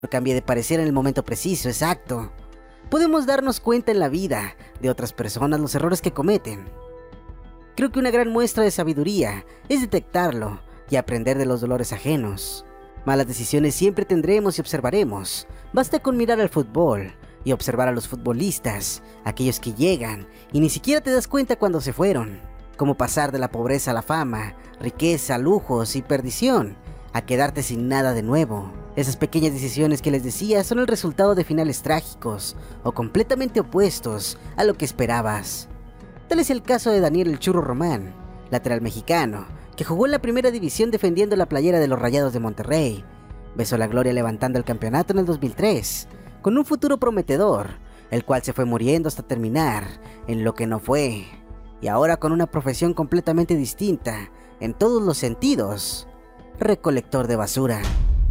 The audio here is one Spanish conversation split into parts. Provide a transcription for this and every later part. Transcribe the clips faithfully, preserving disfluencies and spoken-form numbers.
Cambie de parecer en el momento preciso, exacto. Podemos darnos cuenta en la vida de otras personas los errores que cometen. Creo que una gran muestra de sabiduría es detectarlo y aprender de los dolores ajenos. Malas decisiones siempre tendremos y observaremos. Basta con mirar al fútbol y observar a los futbolistas, aquellos que llegan y ni siquiera te das cuenta cuando se fueron. Como pasar de la pobreza a la fama, riqueza, lujos y perdición, a quedarte sin nada de nuevo. Esas pequeñas decisiones que les decía son el resultado de finales trágicos o completamente opuestos a lo que esperabas. Tal es el caso de Daniel El Churro Román, lateral mexicano, que jugó en la primera división defendiendo la playera de los Rayados de Monterrey. Besó la gloria levantando el campeonato en el dos mil tres, con un futuro prometedor, el cual se fue muriendo hasta terminar en lo que no fue. Y ahora con una profesión completamente distinta, en todos los sentidos, recolector de basura.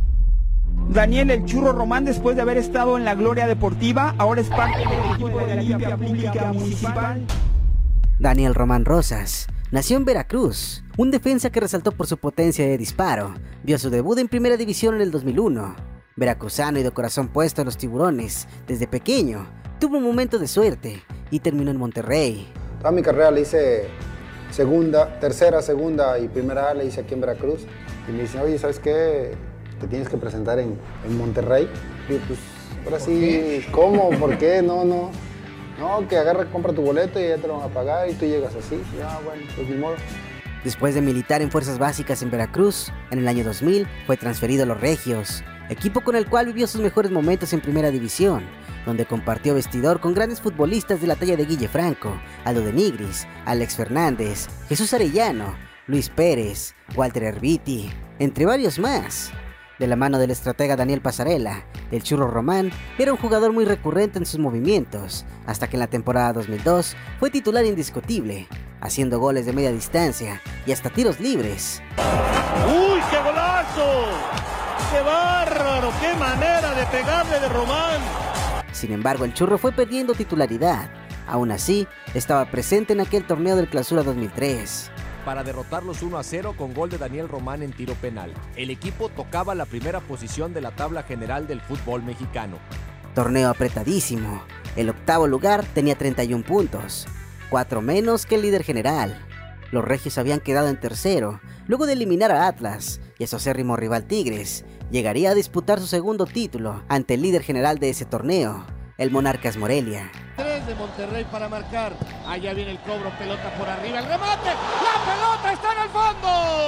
Daniel El Churro Román, después de haber estado en la gloria deportiva, ahora es parte del equipo de la limpia pública municipal. Daniel Román Rosas nació en Veracruz, un defensa que resaltó por su potencia de disparo. Vio su debut en primera división en el dos mil uno. Veracruzano y de corazón puesto en los tiburones, desde pequeño, tuvo un momento de suerte y terminó en Monterrey. Toda mi carrera la hice segunda, tercera, segunda y primera la hice aquí en Veracruz. Y me dicen, oye, ¿sabes qué? Te tienes que presentar en, en Monterrey. Y pues, ahora sí, ¿cómo? ¿Por qué? No, no. No, que agarra, compra tu boleto y ya te lo van a pagar y tú llegas así. Ya, bueno, pues ni modo. Después de militar en Fuerzas Básicas en Veracruz, en el año dos mil, fue transferido a los Regios, equipo con el cual vivió sus mejores momentos en Primera División, donde compartió vestidor con grandes futbolistas de la talla de Guille Franco, Aldo de Nigris, Alex Fernández, Jesús Arellano, Luis Pérez, Walter Erviti, entre varios más. De la mano del estratega Daniel Pasarela, El Churro Román era un jugador muy recurrente en sus movimientos, hasta que en la temporada dos mil dos fue titular indiscutible, haciendo goles de media distancia y hasta tiros libres. ¡Uy, qué golazo! ¡Qué bárbaro! ¡Qué manera de pegarle de Román! Sin embargo, el Churro fue perdiendo titularidad. Aún así, estaba presente en aquel torneo del Clausura dos mil tres. Para derrotarlos uno a cero con gol de Daniel Román en tiro penal. El equipo tocaba la primera posición de la tabla general del fútbol mexicano. Torneo apretadísimo. El octavo lugar tenía treinta y un puntos, cuatro menos que el líder general. Los Regios habían quedado en tercero, luego de eliminar a Atlas y a su acérrimo rival Tigres. Llegaría a disputar su segundo título ante el líder general de ese torneo, el Monarcas Morelia. Tres de Monterrey para marcar. Allá viene el cobro, pelota por arriba, el remate. ¡La pelota está en el fondo!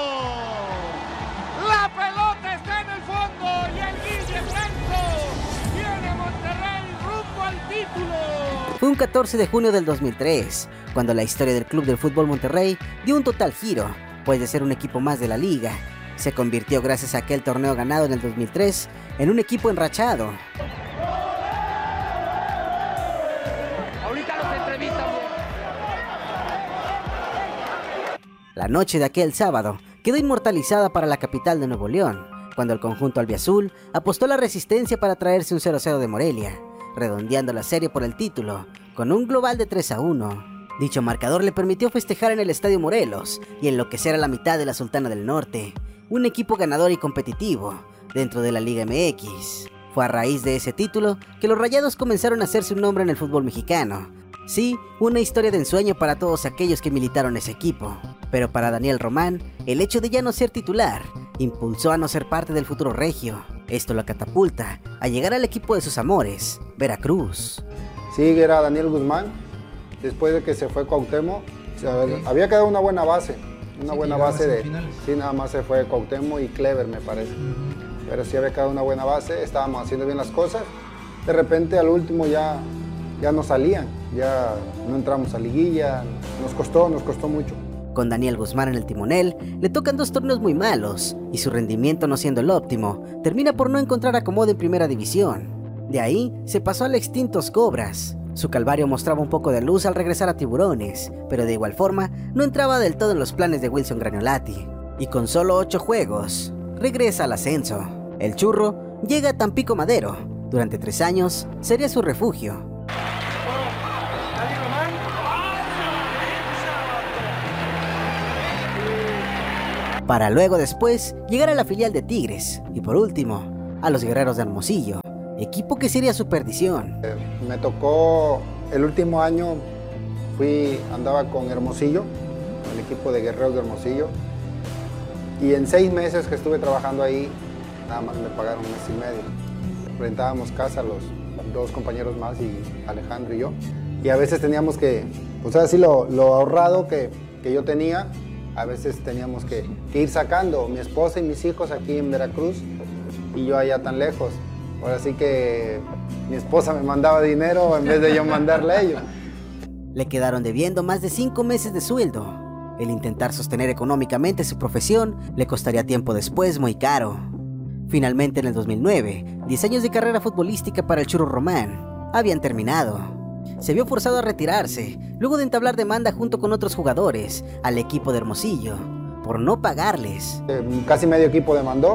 ¡La pelota está en el fondo! Y el Guille Franco viene a Monterrey rumbo al título. Fue un catorce de junio del dos mil tres, cuando la historia del Club del Fútbol Monterrey dio un total giro, pues de ser un equipo más de la liga, se convirtió gracias a aquel torneo ganado en el dos mil tres en un equipo enrachado. La noche de aquel sábado quedó inmortalizada para la capital de Nuevo León, cuando el conjunto albiazul apostó a la resistencia para traerse un cero cero de Morelia, redondeando la serie por el título, con un global de tres a uno. Dicho marcador le permitió festejar en el Estadio Morelos y enloquecer a la mitad de la Sultana del Norte, un equipo ganador y competitivo dentro de la Liga M X. Fue a raíz de ese título que los Rayados comenzaron a hacerse un nombre en el fútbol mexicano. Sí, una historia de ensueño para todos aquellos que militaron ese equipo. Pero para Daniel Román, el hecho de ya no ser titular impulsó a no ser parte del futuro regio. Esto lo catapulta a llegar al equipo de sus amores, Veracruz. Sí, era Daniel Guzmán. Después de que se fue Cuauhtémoc, okay. Había quedado una buena base. Una sí, buena base de... Sí, nada más se fue Cuauhtémoc y Clever, me parece. Uh-huh. Pero sí había quedado una buena base, estábamos haciendo bien las cosas. De repente al último ya, ya no salían, ya no entramos a liguilla. Nos costó, nos costó mucho. Con Daniel Guzmán en el timonel, le tocan dos torneos muy malos, y su rendimiento no siendo el óptimo, termina por no encontrar acomodo en primera división. De ahí, se pasó al extintos Cobras. Su calvario mostraba un poco de luz al regresar a Tiburones, pero de igual forma, no entraba del todo en los planes de Wilson Graniolati. Y con solo ocho juegos, regresa al ascenso. El Churro llega a Tampico Madero. Durante tres años, sería su refugio. Para luego después llegar a la filial de Tigres y por último a los Guerreros de Hermosillo, equipo que sería su perdición. Eh, me tocó el último año, fui, andaba con Hermosillo, el equipo de Guerreros de Hermosillo, y en seis meses que estuve trabajando ahí, nada más me pagaron un mes y medio. Rentábamos casa los dos compañeros más y Alejandro y yo, y a veces teníamos que, pues así lo, lo ahorrado que, que yo tenía, a veces teníamos que, que ir sacando, mi esposa y mis hijos aquí en Veracruz y yo allá tan lejos. Ahora sí que mi esposa me mandaba dinero en vez de yo mandarle a ellos. Le quedaron debiendo más de cinco meses de sueldo. El intentar sostener económicamente su profesión le costaría tiempo después muy caro. Finalmente en el dos mil nueve, diez años de carrera futbolística para el Churro Román habían terminado. Se vio forzado a retirarse, luego de entablar demanda junto con otros jugadores al equipo de Hermosillo, por no pagarles. Eh, casi medio equipo demandó,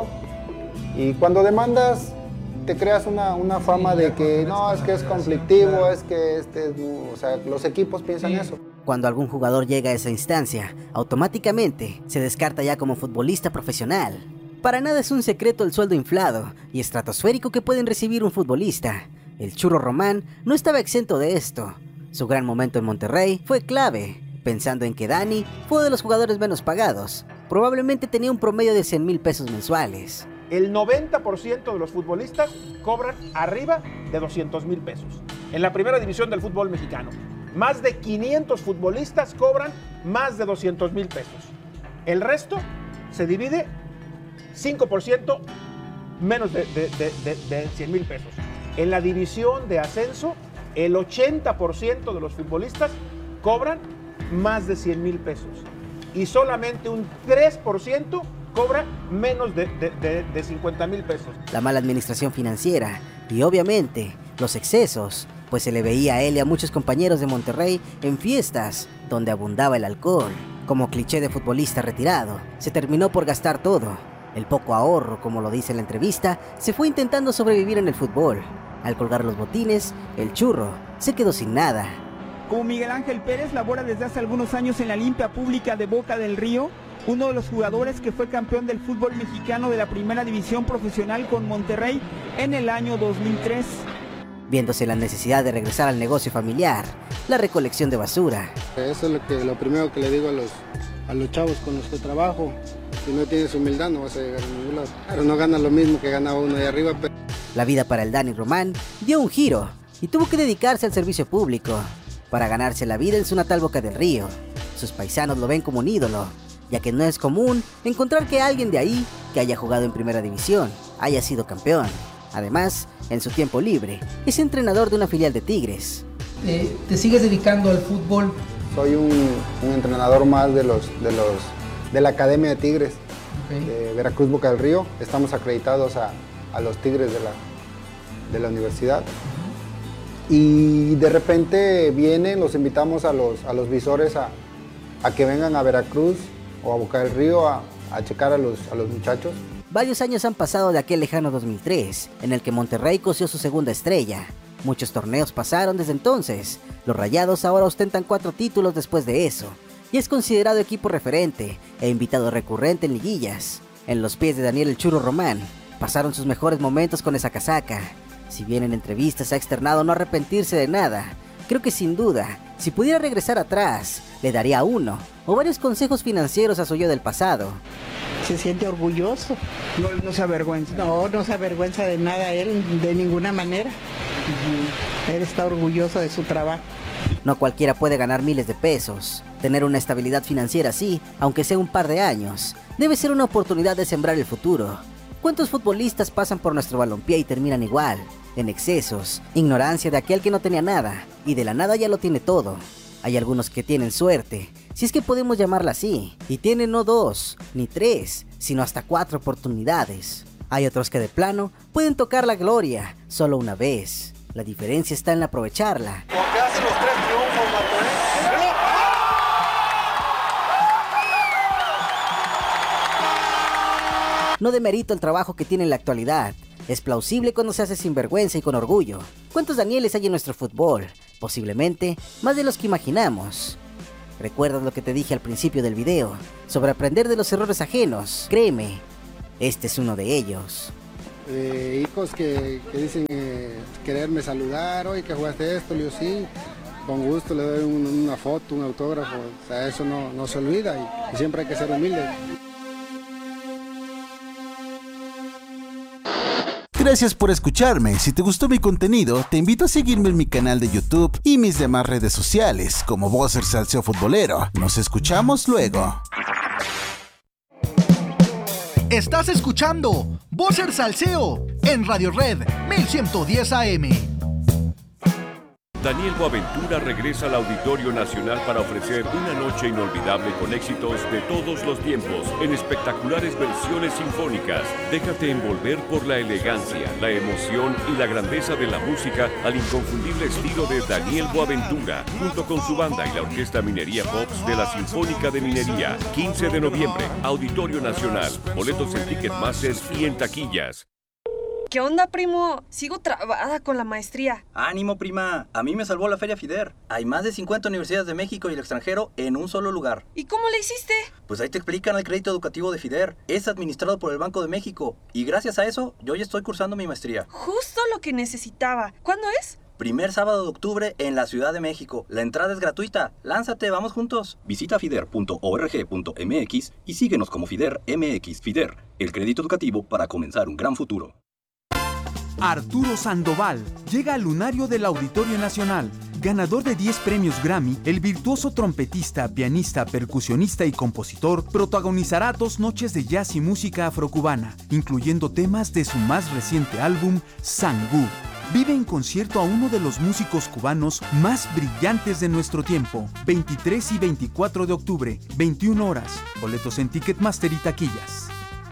y cuando demandas te creas una, una fama de que no, es que es conflictivo, es que este, o sea, los equipos piensan eso. Cuando algún jugador llega a esa instancia, automáticamente se descarta ya como futbolista profesional. Para nada es un secreto el sueldo inflado y estratosférico que pueden recibir un futbolista. El Churro Román no estaba exento de esto. Su gran momento en Monterrey fue clave, pensando en que Dani fue uno de los jugadores menos pagados. Probablemente tenía un promedio de cien mil pesos mensuales. El noventa por ciento de los futbolistas cobran arriba de doscientos mil pesos. En la primera división del fútbol mexicano, más de quinientos futbolistas cobran más de doscientos mil pesos. El resto se divide cinco por ciento menos de, de, de, de, de cien mil pesos. En la división de ascenso, el ochenta por ciento de los futbolistas cobran más de cien mil pesos y solamente un tres por ciento cobra menos de, de, de, de cincuenta mil pesos. La mala administración financiera y obviamente los excesos, pues se le veía a él y a muchos compañeros de Monterrey en fiestas donde abundaba el alcohol. Como cliché de futbolista retirado, se terminó por gastar todo. El poco ahorro, como lo dice en la entrevista, se fue intentando sobrevivir en el fútbol. Al colgar los botines, el Churro se quedó sin nada. Como Miguel Ángel Pérez labora desde hace algunos años en la limpia pública de Boca del Río, uno de los jugadores que fue campeón del fútbol mexicano de la primera división profesional con Monterrey en el año dos mil tres. Viéndose la necesidad de regresar al negocio familiar, la recolección de basura. Eso es lo, que, lo primero que le digo a los, a los chavos con los que trabajo. Si no tienes humildad no vas a llegar a ningún lado. Pero no ganas lo mismo que ganaba uno de arriba. Pero... La vida para el Dani Román dio un giro y tuvo que dedicarse al servicio público para ganarse la vida en su natal Boca del Río. Sus paisanos lo ven como un ídolo, ya que no es común encontrar que alguien de ahí, que haya jugado en primera división, haya sido campeón. Además, en su tiempo libre, es entrenador de una filial de Tigres. ¿Te, te sigues dedicando al fútbol? Soy un, un entrenador más de los, de los de la Academia de Tigres, okay, de Veracruz Boca del Río. Estamos acreditados a, a los Tigres de la, de la universidad. Uh-huh. Y de repente vienen, los invitamos a los, a los visores a, a que vengan a Veracruz o a Boca del Río a, a checar a los, a los muchachos. Varios años han pasado de aquel lejano dos mil tres, en el que Monterrey cosió su segunda estrella. Muchos torneos pasaron desde entonces. Los Rayados ahora ostentan cuatro títulos después de eso, y es considerado equipo referente e invitado recurrente en liguillas. En los pies de Daniel el Churro Román, pasaron sus mejores momentos con esa casaca. Si bien en entrevistas ha externado no arrepentirse de nada, creo que sin duda, si pudiera regresar atrás, le daría uno o varios consejos financieros a su yo del pasado. Se siente orgulloso. No, no se avergüenza. No, no se avergüenza de nada él, de ninguna manera. Uh-huh. Él está orgulloso de su trabajo. No cualquiera puede ganar miles de pesos. Tener una estabilidad financiera así, aunque sea un par de años, debe ser una oportunidad de sembrar el futuro. ¿Cuántos futbolistas pasan por nuestro balompié y terminan igual? En excesos, ignorancia de aquel que no tenía nada, y de la nada ya lo tiene todo. Hay algunos que tienen suerte, si es que podemos llamarla así, y tienen no dos, ni tres, sino hasta cuatro oportunidades. Hay otros que de plano pueden tocar la gloria solo una vez. La diferencia está en aprovecharla. Porque hacen los tres triunfos, Martorell. No demerito el trabajo que tiene en la actualidad. Es plausible cuando se hace sin vergüenza y con orgullo. ¿Cuántos Danieles hay en nuestro fútbol? Posiblemente más de los que imaginamos. ¿Recuerdas lo que te dije al principio del video sobre aprender de los errores ajenos? Créeme, este es uno de ellos. eh, hijos que, que dicen eh, quererme saludar, oye, que jugaste esto, yo sí, con gusto le doy un, una foto, un autógrafo, o sea, eso no, no se olvida y, y siempre hay que ser humilde. Gracias por escucharme. Si te gustó mi contenido, te invito a seguirme en mi canal de YouTube y mis demás redes sociales como Boxer Salseo Futbolero. Nos escuchamos luego. Estás escuchando Boxer Salseo en Radio Red mil ciento diez A M. Daniel Boaventura regresa al Auditorio Nacional para ofrecer una noche inolvidable con éxitos de todos los tiempos en espectaculares versiones sinfónicas. Déjate envolver por la elegancia, la emoción y la grandeza de la música al inconfundible estilo de Daniel Boaventura, junto con su banda y la Orquesta Minería Pops de la Sinfónica de Minería. quince de noviembre, Auditorio Nacional. Boletos en Ticketmaster y en taquillas. ¿Qué onda, primo? Sigo trabada con la maestría. Ánimo, prima. A mí me salvó la Feria FIDER. Hay más de cincuenta universidades de México y el extranjero en un solo lugar. ¿Y cómo le hiciste? Pues ahí te explican el crédito educativo de FIDER. Es administrado por el Banco de México. Y gracias a eso, yo ya estoy cursando mi maestría. Justo lo que necesitaba. ¿Cuándo es? Primer sábado de octubre en la Ciudad de México. La entrada es gratuita. Lánzate, vamos juntos. Visita fider punto org punto m x y síguenos como FIDER M X. FIDER, el crédito educativo para comenzar un gran futuro. Arturo Sandoval llega al lunario del Auditorio Nacional. Ganador de diez premios Grammy, el virtuoso trompetista, pianista, percusionista y compositor protagonizará dos noches de jazz y música afrocubana, incluyendo temas de su más reciente álbum, Sangú. Vive en concierto a uno de los músicos cubanos más brillantes de nuestro tiempo. veintitrés y veinticuatro de octubre, veintiuna horas. Boletos en Ticketmaster y taquillas.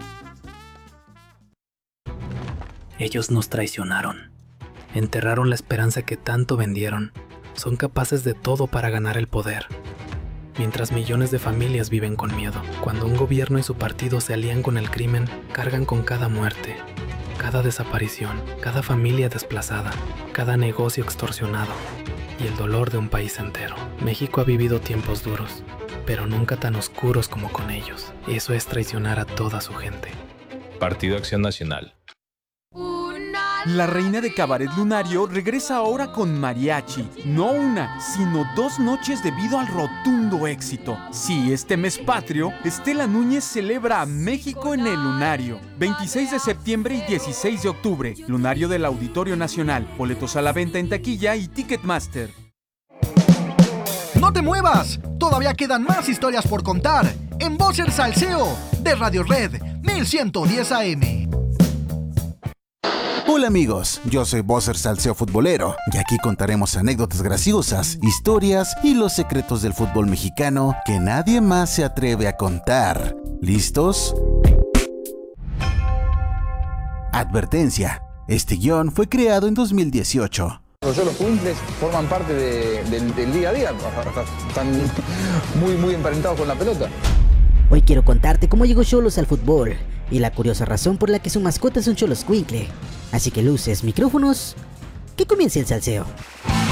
Ellos nos traicionaron. Enterraron la esperanza que tanto vendieron. Son capaces de todo para ganar el poder. Mientras millones de familias viven con miedo. Cuando un gobierno y su partido se alían con el crimen, cargan con cada muerte, cada desaparición, cada familia desplazada, cada negocio extorsionado y el dolor de un país entero. México ha vivido tiempos duros, pero nunca tan oscuros como con ellos. Eso es traicionar a toda su gente. Partido Acción Nacional. La reina de Cabaret Lunario regresa ahora con mariachi. No una, sino dos noches debido al rotundo éxito. Sí, este mes patrio, Estela Núñez celebra a México en el Lunario. veintiséis de septiembre y dieciséis de octubre. Lunario del Auditorio Nacional. Boletos a la venta en taquilla y Ticketmaster. ¡No te muevas! Todavía quedan más historias por contar en Boxer Salseo de Radio Red mil ciento diez A M. Hola amigos, yo soy Boxer Salseo Futbolero y aquí contaremos anécdotas graciosas, historias y los secretos del fútbol mexicano que nadie más se atreve a contar. ¿Listos? Advertencia, este guión fue creado en dos mil dieciocho. Los Squinkles forman parte de, del, del día a día, están muy, muy emparentados con la pelota. Hoy quiero contarte cómo llegó Xolos al fútbol y la curiosa razón por la que su mascota es un Xoloscuincle. Así que luces, micrófonos, que comience el salseo.